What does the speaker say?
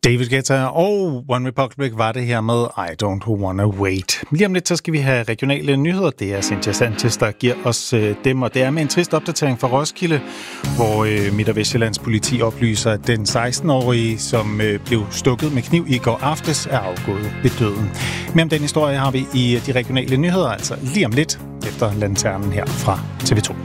David Guetta og One Republic var det her med I Don't Wanna Wait. Lige om lidt, så skal vi have regionale nyheder. Det er Cynthia Sanchez, der giver os dem, og det er med en trist opdatering fra Roskilde, hvor Midt- og Vestjyllands politi oplyser, at den 16-årige, som blev stukket med kniv i går aftes, er afgået ved døden. Mere om den historie har vi i de regionale nyheder, altså lige om lidt efter lanternen her fra TV2.